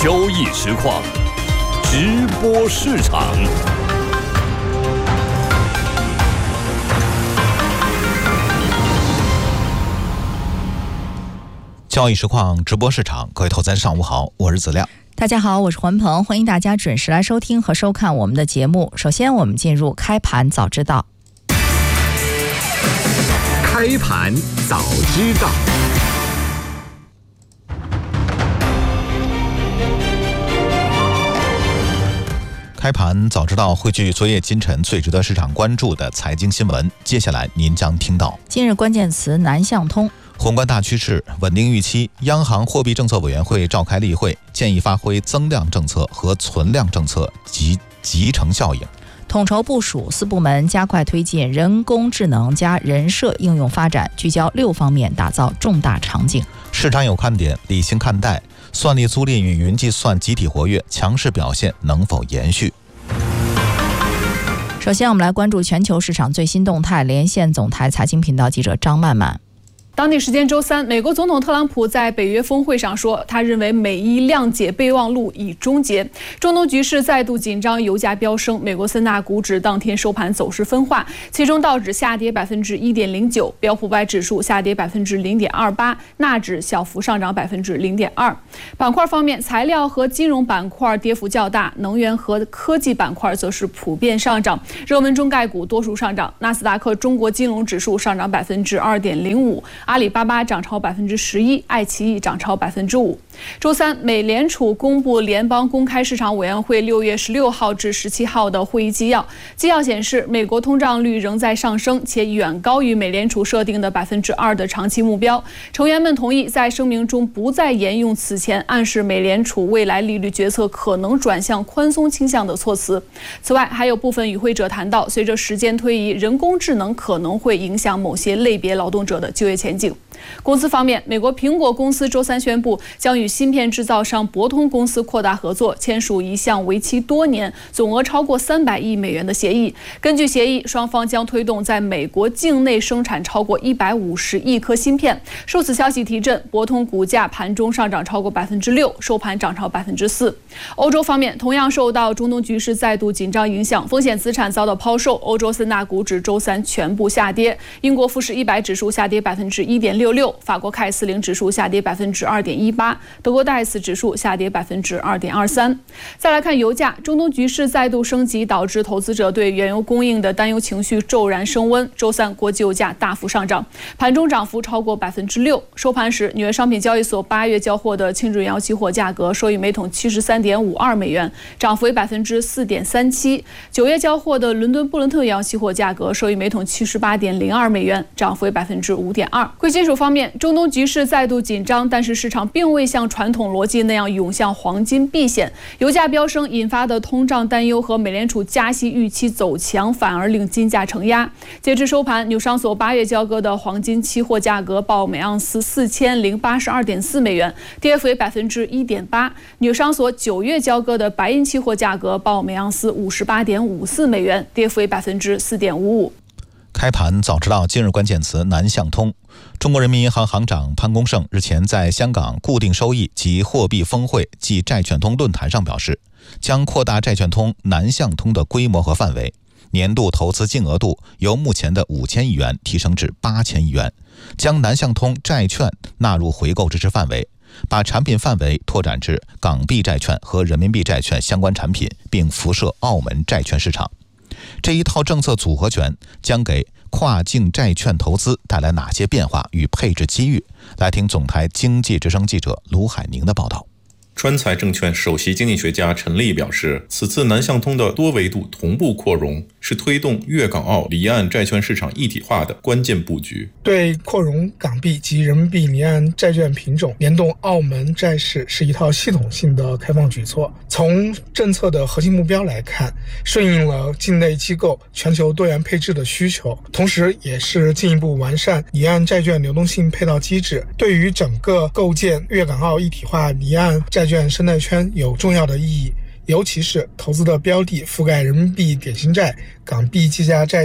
交易实况，直播市场。 交易实况直播市场，各位投资人上午好，我是子亮。 大家好，我是环鹏，欢迎大家准时来收听和收看我们的节目。首先我们进入开盘早知道。 开盘早知道。 开盘早知道汇聚昨夜今晨最值得市场关注的财经新闻，接下来您将听到： 今日关键词南向通， 宏观大趋势稳定预期，央行货币政策委员会召开例会，建议发挥增量政策和存量政策及集成效应。 统筹部署4部门加快推进人工智能加人社应用发展，聚焦6方面打造重大场景。 市场有看点，理性看待，算力租赁与云计算集体活跃，强势表现能否延续？ 首先我们来关注全球市场最新动态，连线总台财经频道记者张曼曼。 当地时间周三，美国总统特朗普在北约峰会上说，他认为美伊谅解备忘录已终结。中东局势再度紧张，油价飙升，美国三大股指当天收盘走势分化，其中道指下跌 1.09%， 标普500指数下跌 0.28%， 纳指小幅上涨 0.2%。板块方面，材料和金融板块跌幅较大，能源和科技板块则是普遍上涨，热门中概股多数上涨，纳斯达克中国金融指数上涨 2.05%，阿里巴巴涨超 11%， 爱奇艺涨超 5%。周三，美联储公布联邦公开市场委员会6月16号至17号的会议纪要。纪要显示，美国通胀率仍在上升，且远高于美联储设定的 2% 的长期目标。成员们同意在声明中不再沿用此前暗示美联储未来利率决策可能转向宽松倾向的措辞。此外，还有部分与会者谈到，随着时间推移，人工智能可能会影响某些类别劳动者的就业前景。公司方面，美国苹果公司周三宣布，将与芯片制造商博通公司扩大合作，签署一项为期多年、总额超过300亿美元的协议。根据协议，双方将推动在美国境内生产超过150亿颗芯片。受此消息提振，博通股价盘中上涨超过 6%， 收盘涨超 4%。欧洲方面，同样受到中东局势再度紧张影响，风险资产遭到抛售，欧洲三大股指周三全部下跌。英国富时100指数下跌 1.66%， 法国CAC 40指数下跌 2.18%， 德国DAX 指数下跌 2.23%。再来看油价，中东局势再度升级，导致投资者对原油供应的担忧情绪骤然升温。周三，国际油价大幅上涨，盘中涨幅超过 6%。收盘时，纽约商品交易所8月交货的轻质原油期货价格收于每桶 73.52 美元，涨幅为 4.37%。9月交货的伦敦布伦特原油期货价格收于每桶 78.02 美元，涨幅为 5.2%。贵金属方面，中东局势再度紧张，但是市场并未像传统逻辑那样涌向黄金避险。油价飙升引发的通胀担忧和美联储加息预期走强，反而令金价承压。截至收盘，纽商所8月交割的黄金期货价格报每盎司 4082.4 美元，跌幅为 1.8%。纽商所9月交割的白银期货价格报每盎司 58.54 美元，跌幅为 4.55%。 开盘早知道今日关键词南向通。中国人民银行行长潘功胜日前在香港固定收益及货币峰会暨债券通论坛上表示，将扩大债券通南向通的规模和范围，年度投资金额度由目前的5000亿元提升至8000亿元，将南向通债券纳入回购支持范围，把产品范围拓展至港币债券和人民币债券相关产品，并辐射澳门债券市场。这一套政策组合拳将给跨境债券投资带来哪些变化与配置机遇？来听总台经济之声记者卢海宁的报道。 川财证券首席经济学家陈立表示，此次南向通的多维度同步扩容是推动粤港澳离岸债券市场一体化的关键布局。 对扩容港币及人民币离岸债券品种联动澳门债市是一套系统性的开放举措。从政策的核心目标来看，顺应了境内机构全球多元配置的需求，同时也是进一步完善离岸债券流动性配套机制，对于整个构建粤港澳一体化离岸债券生态圈有重要的意义。尤其是投资的标的覆盖人民币典型债、港币计价债券、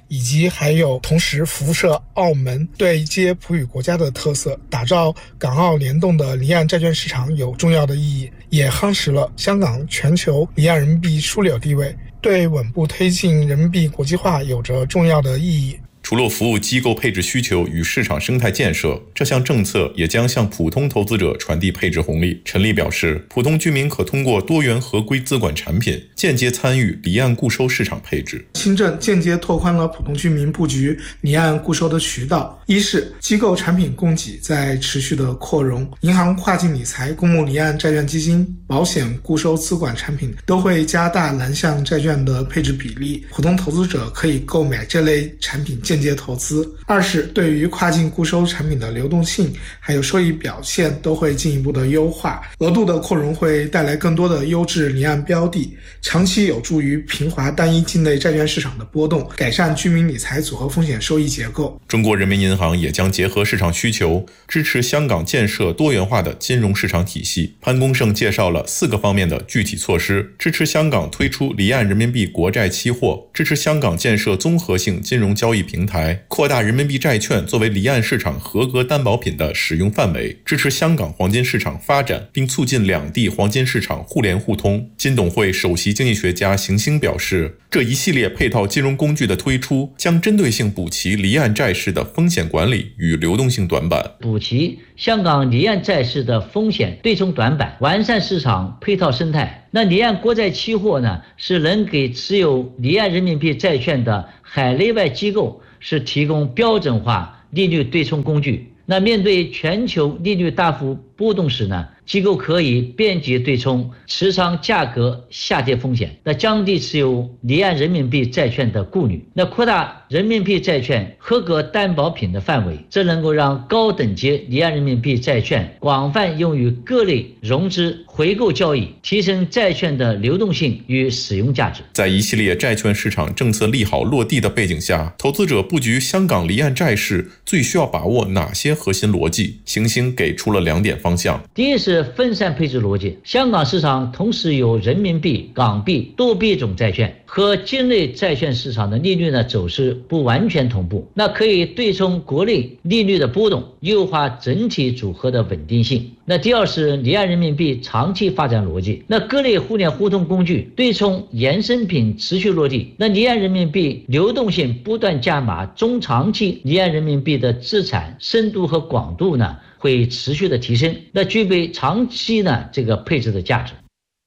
以及还有同时辐射澳门对接葡语国家的特色，打造港澳联动的离岸债券市场有重要的意义，也夯实了香港全球离岸人民币枢纽地位，对稳步推进人民币国际化有着重要的意义。 除了服务机构配置需求与市场生态建设，这项政策也将向普通投资者传递配置红利。陈丽表示，普通居民可通过多元合规资管产品，间接参与离岸固收市场配置。 新政间接拓宽了普通居民布局离岸固收的渠道。一是机构产品供给在持续的扩容，银行跨境理财、公募离岸债券基金、保险固收资管产品都会加大蓝项债券的配置比例，普通投资者可以购买这类产品间接投资。二是对于跨境固收产品的流动性还有收益表现都会进一步的优化，额度的扩容会带来更多的优质离岸标的，长期有助于平滑单一境内债券市场的波动，改善居民理财组合风险收益结构。 中国人民银行也将结合市场需求，支持香港建设多元化的金融市场体系。潘功胜介绍了4个方面的具体措施，支持香港推出离岸人民币国债期货，支持香港建设综合性金融交易平台，扩大人民币债券作为离岸市场合格担保品的使用范围，支持香港黄金市场发展，并促进两地黄金市场互联互通。金董会首席经济学家邢星表示，这一系列配套金融工具的推出，将针对性补齐离岸债市的风险管理与流动性短板， 补齐香港离岸债市的风险对冲短板，完善市场配套生态。那离岸国债期货呢，是能给持有离岸人民币债券的海内外机构是提供标准化利率对冲工具。那面对全球利率大幅波动时呢，机构可以便捷对冲持仓价格下跌风险，那降低持有离岸人民币债券的顾虑，那扩大人民币债券合格担保品的范围，这能够让高等级离岸人民币债券广泛用于各类融资回购交易，提升债券的流动性与使用价值。 在一系列债券市场政策利好落地的背景下，投资者布局香港离岸债市最需要把握哪些核心逻辑？邢星给出了2点方向。 第一是分散配置逻辑，香港市场同时有人民币、港币多币种债券，和境内债券市场的利率呢走势不完全同步，那可以对冲国内利率的波动，优化整体组合的稳定性。那第二是离岸人民币长期发展逻辑，那各类互联互通工具对冲衍生品持续落地，那离岸人民币流动性不断加码，中长期离岸人民币的资产深度和广度呢会持续的提升，那具备长期呢这个配置的价值。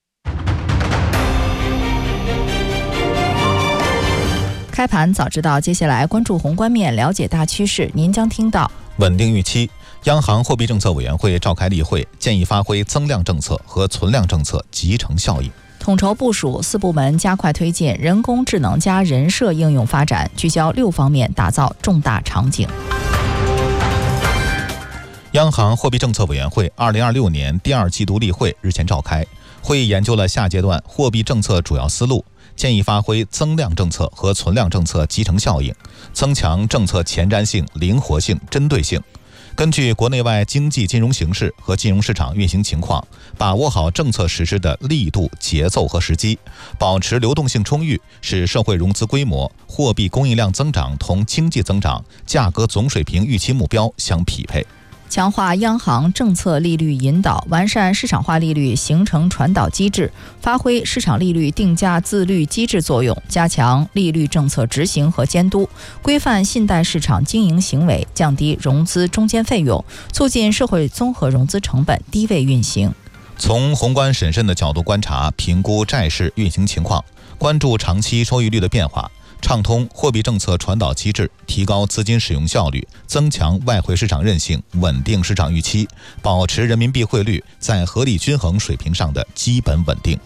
开盘早知道，接下来关注宏观面，了解大趋势。您将听到： 稳定预期，央行货币政策委员会召开例会，建议发挥增量政策和存量政策集成效应。 统筹部署4部门，加快推进人工智能加人社应用发展，聚焦6方面，打造重大场景。 央行货币政策委员会2026年第2季度例会日前召开，会议研究了下阶段货币政策主要思路，建议发挥增量政策和存量政策集成效应，增强政策前瞻性、灵活性、针对性。根据国内外经济金融形势和金融市场运行情况，把握好政策实施的力度、节奏和时机，保持流动性充裕，使社会融资规模、货币供应量增长同经济增长、价格总水平预期目标相匹配。 强化央行政策利率引导，完善市场化利率形成传导机制，发挥市场利率定价自律机制作用，加强利率政策执行和监督，规范信贷市场经营行为，降低融资中间费用，促进社会综合融资成本低位运行。 从宏观审慎的角度观察、评估债市运行情况，关注长期收益率的变化，畅通货币政策传导机制，提高资金使用效率，增强外汇市场韧性，稳定市场预期，保持人民币汇率在合理均衡水平上的基本稳定。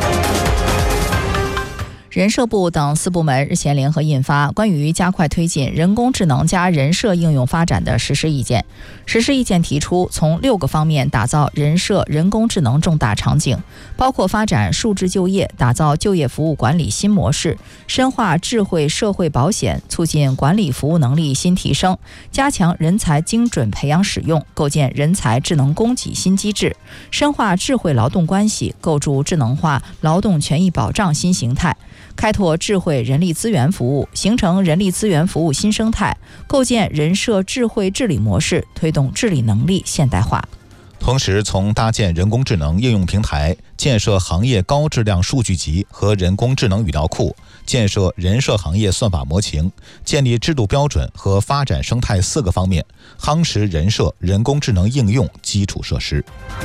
人社部等4部门日前联合印发关于加快推进人工智能加人社应用发展的实施意见。实施意见提出，从6个方面打造人社人工智能重大场景，包括发展数字就业，打造就业服务管理新模式，深化智慧社会保险，促进管理服务能力新提升，加强人才精准培养使用，构建人才智能供给新机制，深化智慧劳动关系，构筑智能化劳动权益保障新形态。 开拓智慧人力资源服务，形成人力资源服务新生态，构建人社智慧治理模式，推动治理能力现代化。 同时，从搭建人工智能应用平台、建设行业高质量数据集和人工智能语料库、建设人社行业算法模型、建立制度标准和发展生态4个方面，夯实人社人工智能应用基础设施。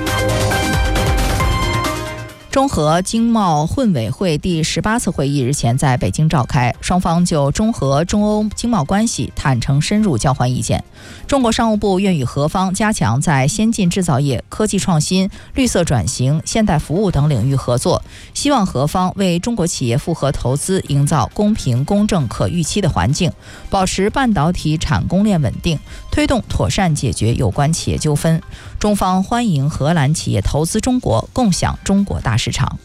中俄经贸混委会第18次会议日前在北京召开，双方就中俄、中欧经贸关系坦诚深入交换意见。中国商务部愿与俄方加强在先进制造业、科技创新、绿色转型、现代服务等领域合作，希望俄方为中国企业复合投资营造公平、公正、可预期的环境，保持半导体产供链稳定，推动妥善解决有关企业纠纷。中方欢迎荷兰企业投资中国，共享中国大市场。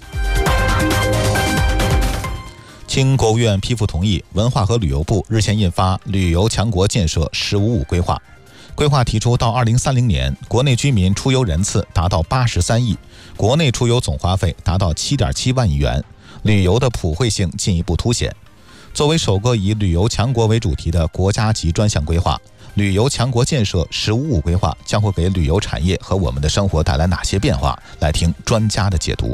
经国务院批复同意，文化和旅游部日前印发《旅游强国建设“十五五”规划》。规划提出，到2030年，国内居民出游人次达到83亿，国内出游总花费达到7.7万亿元，旅游的普惠性进一步凸显。作为首个以旅游强国为主题的国家级专项规划，旅游强国建设“十五五”规划将会给旅游产业和我们的生活带来哪些变化？来听专家的解读。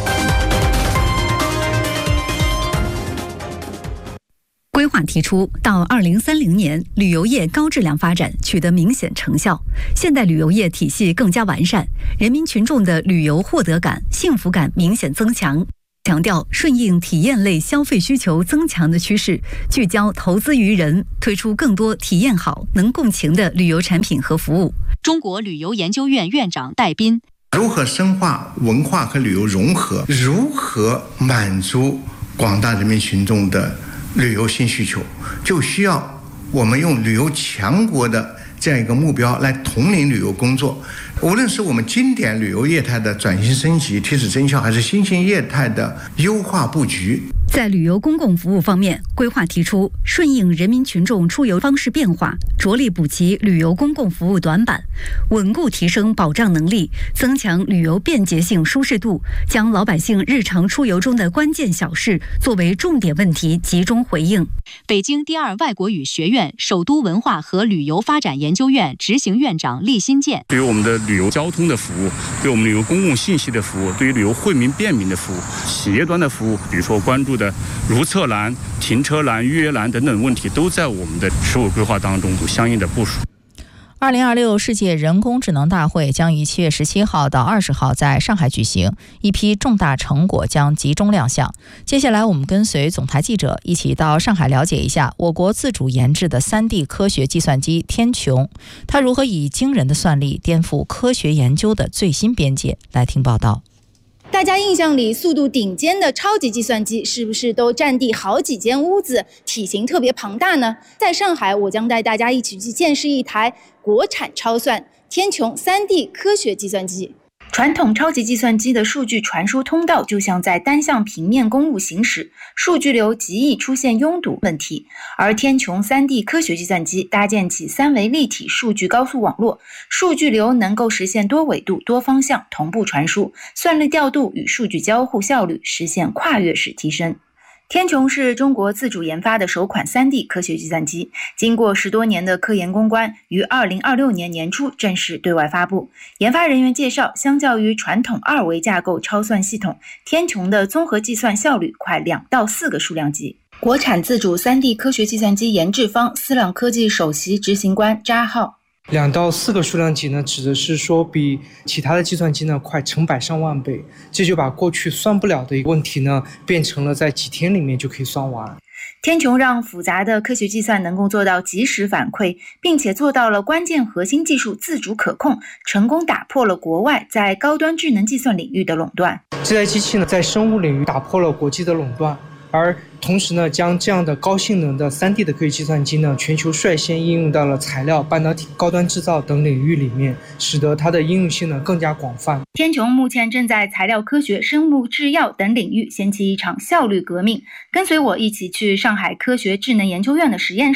规划提出，到2030年，旅游业高质量发展取得明显成效，现代旅游业体系更加完善，人民群众的旅游获得感、幸福感明显增强。强调顺应体验类消费需求增强的趋势，聚焦投资于人，推出更多体验好、能共情的旅游产品和服务。 中国旅游研究院院长戴斌： 如何深化文化和旅游融合？如何满足广大人民群众的旅游新需求？就需要我们用旅游强国的这样一个目标来统领旅游工作。无论是我们经典旅游业态的转型升级、提质增效，还是新兴业态的优化布局。 在旅游公共服务方面，规划提出顺应人民群众出游方式变化，着力补齐旅游公共服务短板，稳固提升保障能力，增强旅游便捷性、舒适度，将老百姓日常出游中的关键小事作为重点问题集中回应。 北京第2外国语学院首都文化和旅游发展研究院执行院长厉新建： 对于我们的旅游交通的服务，对我们旅游公共信息的服务，对于旅游惠民便民的服务，企业端的服务，比如说关注的如厕栏、停车栏、预约栏等等问题，都在我们的15规划当中有相应的部署。 2026世界人工智能大会将于7月17号到20号在上海举行，一批重大成果将集中亮相。接下来我们跟随总台记者一起到上海了解一下我国自主研制的3D 科学计算机天穹，它如何以惊人的算力颠覆科学研究的最新边界。来听报道。 大家印象里速度顶尖的超级计算机是不是都占地好几间屋子，体型特别庞大呢？在上海，我将带大家一起去见识一台国产超算天穹 3D 科学计算机。传统超级计算机的数据传输通道就像在单向平面公路行驶，数据流极易出现拥堵问题。而天穹 3D 科学计算机搭建起3维立体数据高速网络，数据流能够实现多纬度、多方向同步传输，算力调度与数据交互效率实现跨越式提升。天穹是中国自主研发的首款 3D 科学计算机，经过10多年的科研攻关，于2026年年初正式对外发布。研发人员介绍，相较于传统2维架构超算系统，天穹的综合计算效率快2到4个数量级。国产自主 3D 科学计算机研制方思朗科技首席执行官扎浩 ，2到4个数量级呢，指的是说比其他的计算机呢快成百上万倍，这就把过去算不了的一个问题呢，变成了在几天里面就可以算完。 天穹让复杂的科学计算能够做到及时反馈，并且做到了关键核心技术自主可控，成功打破了国外在高端智能计算领域的垄断。 这台机器呢，在生物领域打破了国际的垄断，而同时呢，将这样的高性能的3D 的科学计算机呢，全球率先应用到了材料、半导体、高端制造等领域里面，使得它的应用性呢更加广泛。 天穹目前正在材料科学、生物制药等领域掀起一场效率革命。跟随我一起去上海科学智能研究院的实验室，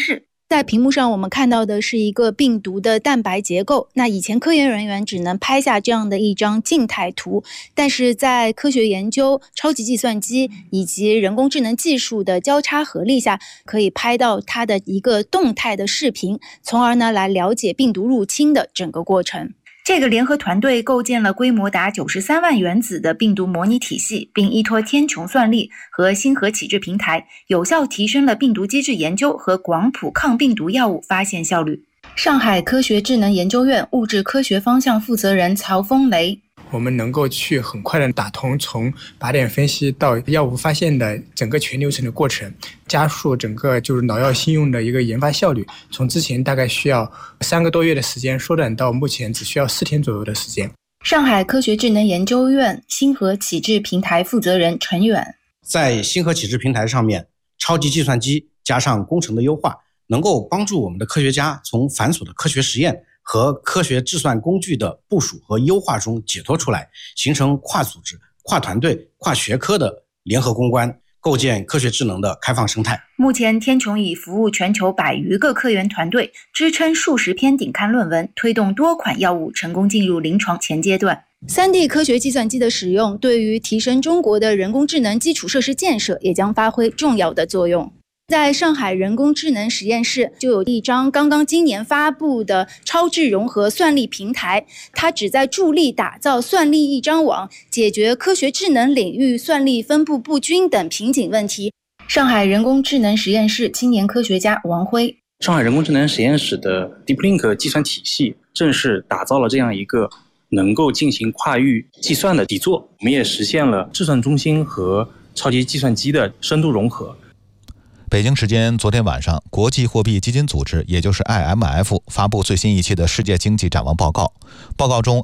在屏幕上我们看到的是一个病毒的蛋白结构，那以前科研人员只能拍下这样的一张静态图，但是在科学研究、超级计算机以及人工智能技术的交叉合力下，可以拍到它的一个动态的视频，从而呢来了解病毒入侵的整个过程。这个联合团队构建了规模达93万原子的病毒模拟体系，并依托天穹算力和星河启智平台，有效提升了病毒机制研究和广谱抗病毒药物发现效率。上海科学智能研究院物质科学方向负责人曹峰雷， 我们能够去很快的打通从靶点分析到药物发现的整个全流程的过程，加速整个就是脑药新用的一个研发效率，从之前大概需要3个多月的时间缩短到目前只需要4天左右的时间。 上海科学智能研究院星河启智平台负责人陈远， 在星河启智平台上面，超级计算机加上工程的优化，能够帮助我们的科学家从繁琐的科学实验和科学计算工具的部署和优化中解脱出来，形成跨组织、跨团队、跨学科的联合攻关，构建科学智能的开放生态。 目前天穹已服务全球100余个科研团队，支撑数十篇顶刊论文，推动多款药物成功进入临床前阶段。3D 科学计算机的使用对于提升中国的人工智能基础设施建设也将发挥重要的作用。在上海人工智能实验室就有一张刚刚今年发布的超智融合算力平台，它旨在助力打造算力一张网，解决科学智能领域算力分布不均等瓶颈问题。上海人工智能实验室青年科学家王辉， 上海人工智能实验室的 DeepLink 计算体系正是打造了这样一个能够进行跨域计算的底座，我们也实现了计算中心和超级计算机的深度融合。 北京时间昨天晚上，国际货币基金组织也就是 IMF 发布最新一期的世界经济展望报告。报告中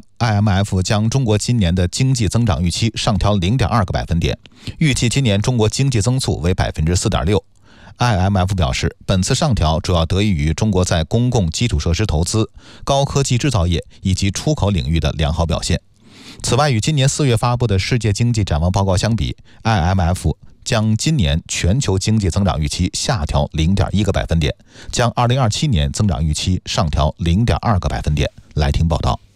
IMF 将中国今年的经济增长预期上调 0.2 个百分点，预计今年中国经济增速为 4.6%。IMF 表示，本次上调主要得益于中国在公共基础设施投资、高科技制造业以及出口领域的良好表现。此外，与今年4月发布的世界经济展望报告相比， IMF 将今年全球经济增长预期下调 0.1 个百分点，将2027年增长预期上调 0.2 个百分点。来听报道。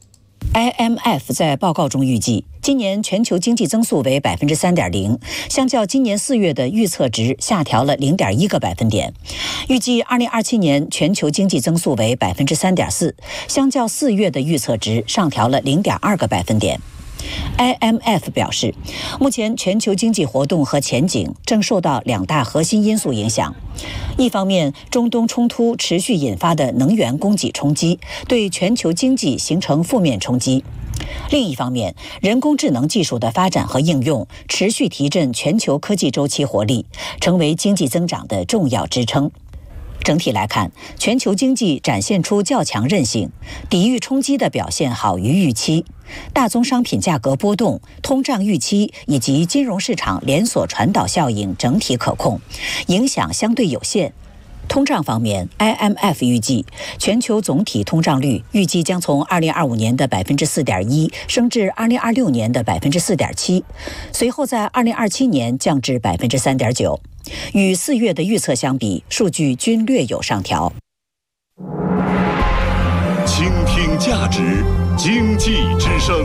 IMF 在报告中预计，今年全球经济增速为 3.0%， 相较今年4月的预测值下调了 0.1 个百分点。预计2027年全球经济增速为 3.4%， 相较4月的预测值上调了 0.2 个百分点。IMF 表示，目前全球经济活动和前景正受到2大核心因素影响。一方面，中东冲突持续引发的能源供给冲击，对全球经济形成负面冲击；另一方面，人工智能技术的发展和应用持续提振全球科技周期活力，成为经济增长的重要支撑。整体来看，全球经济展现出较强韧性，抵御冲击的表现好于预期。大宗商品价格波动、通胀预期以及金融市场连锁传导效应整体可控，影响相对有限。通胀方面 ，IMF 预计全球总体通胀率预计将从2025年的 4.1% 升至2026年的 4.7%， 随后在2027年降至 3.9%。与4月的预测相比，数据均略有上调。 倾听价值，经济之声。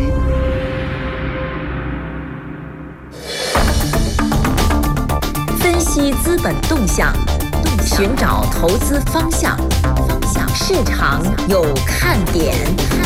分析资本动向，寻找投资方向，市场有看点。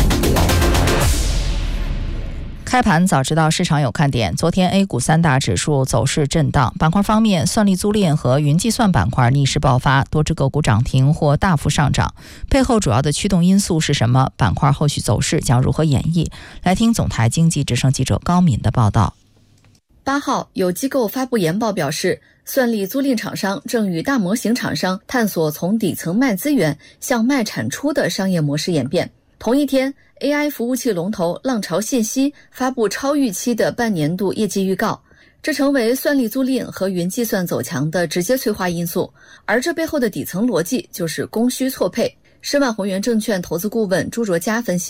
开盘早知道市场有看点。昨天 A 股3大指数走势震荡，板块方面，算力租赁和云计算板块逆势爆发，多只个股涨停或大幅上涨。背后主要的驱动因素是什么？板块后续走势将如何演绎？来听总台经济之声记者高敏的报道。 8号，有机构发布研报表示，算力租赁厂商正与大模型厂商探索从底层卖资源向卖产出的商业模式演变。同一天， AI 服务器龙头浪潮信息发布超预期的半年度业绩预告，这成为算力租赁和云计算走强的直接催化因素，而这背后的底层逻辑就是供需错配。申万宏源证券投资顾问朱卓佳分析，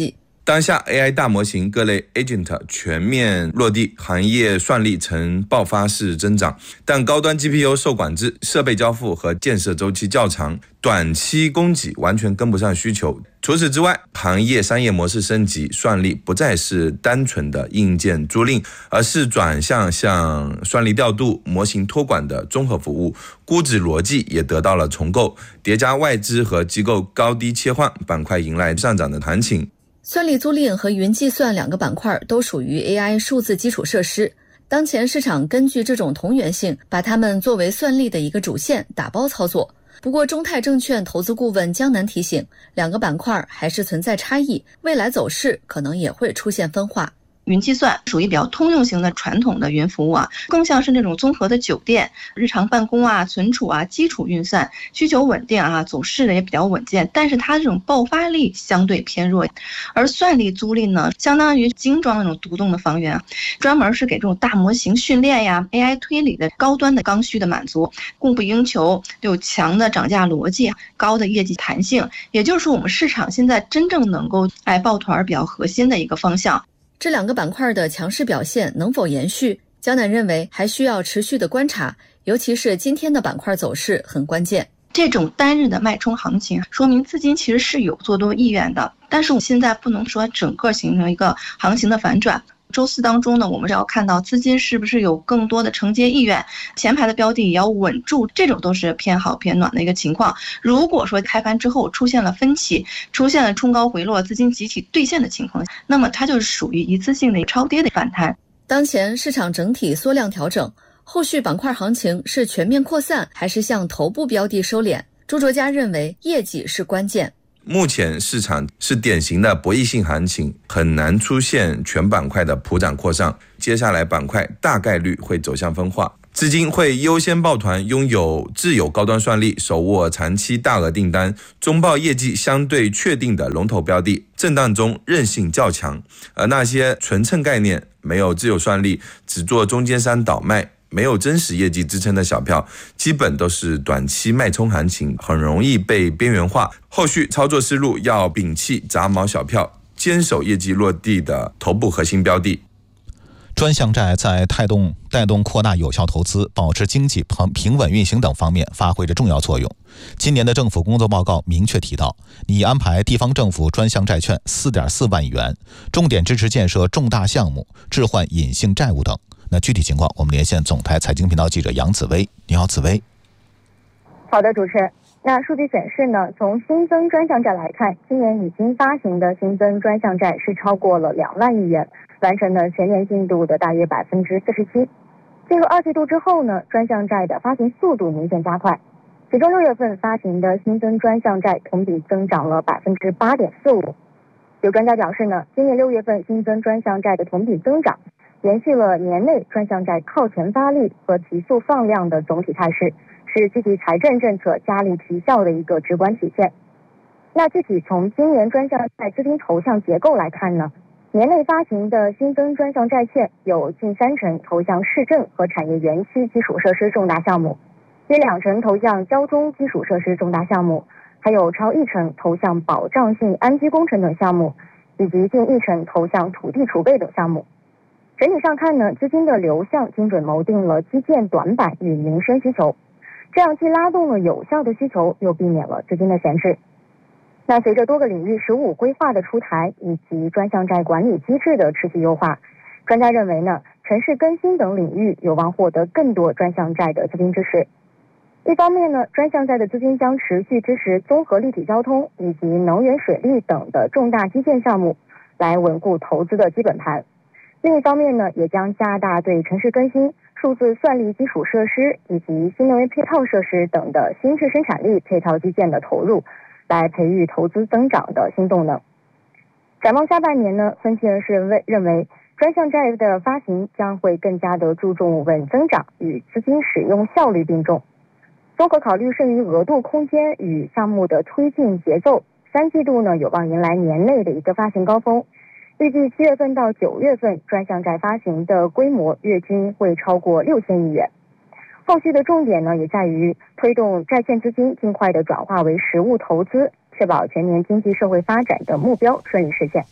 当下 AI 大模型各类 agent 全面落地，行业算力呈爆发式增长，但高端 GPU 受管制，设备交付和建设周期较长，短期供给完全跟不上需求。除此之外，行业商业模式升级，算力不再是单纯的硬件租赁，而是转向算力调度、模型托管的综合服务，估值逻辑也得到了重构，叠加外资和机构高低切换，板块迎来上涨的行情。 算力租赁和云计算两个板块都属于 AI 数字基础设施，当前市场根据这种同源性，把它们作为算力的一个主线打包操作。不过中泰证券投资顾问江南提醒，两个板块还是存在差异，未来走势可能也会出现分化。 云计算属于比较通用型的传统的云服务啊，更像是那种综合的酒店、日常办公啊、存储啊、基础运算，需求稳定啊，走势的也比较稳健，但是它这种爆发力相对偏弱。而算力租赁呢，相当于精装那种独栋的房源，专门是给这种大模型训练呀、AI 推理的高端的刚需的满足，供不应求，有强的涨价逻辑、高的业绩弹性，也就是我们市场现在真正能够抱团比较核心的一个方向。 这两个板块的强势表现能否延续？江南认为还需要持续的观察，尤其是今天的板块走势很关键。 这种单日的脉冲行情，说明资金其实是有做多意愿的，但是我们现在不能说整个形成一个行情的反转。周四当中呢，我们是要看到资金是不是有更多的承接意愿，前排的标的也要稳住，这种都是偏好偏暖的一个情况。如果说开盘之后出现了分歧，出现了冲高回落、资金集体兑现的情况，那么它就是属于一次性的超跌的反弹。 当前市场整体缩量调整，后续板块行情是全面扩散，还是向头部标的收敛？朱卓嘉认为业绩是关键。 目前市场是典型的博弈性行情，很难出现全板块的普涨扩上，接下来板块大概率会走向分化，资金会优先抱团拥有自有高端算力，手握长期大额订单，中报业绩相对确定的龙头标的，震荡中韧性较强。而那些纯蹭概念、没有自有算力、只做中间商倒卖、没有真实业绩支撑的小票，基本都是短期脉冲行情，很容易被边缘化。后续操作思路要摒弃杂毛小票，坚守业绩落地的头部核心标的。 专项债在带动扩大有效投资、保持经济平稳运行等方面发挥着重要作用。今年的政府工作报告明确提到，拟安排地方政府专项债券 4.4 万亿元，重点支持建设重大项目，置换隐性债务等。那具体情况，我们连线总台财经频道记者杨紫薇。你好，紫薇。 好的，主持人。那数据显示呢，从新增专项债来看，今年已经发行的新增专项债是超过了2万亿元，完成了全年进度的大约47%。进入2季度之后呢，专项债的发行速度明显加快，其中6月份发行的新增专项债同比增长了8.45%。有专家表示呢，今年6月份新增专项债的同比增长延续了年内专项债靠前发力和提速放量的总体态势，是积极财政政策加力提效的一个直观体现。那具体从今年专项债资金投向结构来看呢，年内发行的新增专项债券有近30%投向市政和产业园区基础设施重大项目，约2成投向交通基础设施重大项目，还有超1成投向保障性安居工程等项目，以及近1成投向土地储备等项目。整体上看呢，资金的流向精准锚定了基建短板与民生需求，这样既拉动了有效的需求，又避免了资金的闲置。那随着多个领域15规划的出台，以及专项债管理机制的持续优化，专家认为呢，城市更新等领域有望获得更多专项债的资金支持。一方面呢，专项债的资金将持续支持综合立体交通以及能源水利等的重大基建项目，来稳固投资的基本盘。另一方面呢，也将加大对城市更新、数字算力基础设施以及新能源配套设施等的新质生产力配套基建的投入，来培育投资增长的新动能。展望下半年呢，分析人士认为，专项债的发行将会更加的注重稳增长与资金使用效率并重。综合考虑剩余额度空间与项目的推进节奏，3季度呢有望迎来年内的一个发行高峰。预计7月份到9月份专项债发行的规模月均会超过6000亿元。后续的重点呢也在于推动债券资金尽快的转化为实物投资，确保全年经济社会发展的目标顺利实现。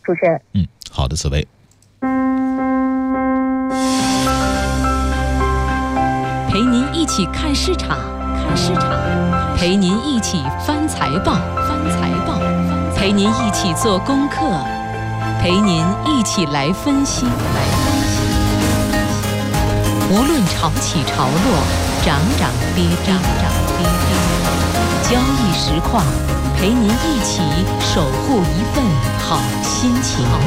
主持人。 好的，紫薇。 陪您一起看市场，陪您一起翻财报，陪您一起做功课，陪您一起来分析。无论潮起潮落，涨涨跌跌，交易实况，陪您一起守护一份好心情。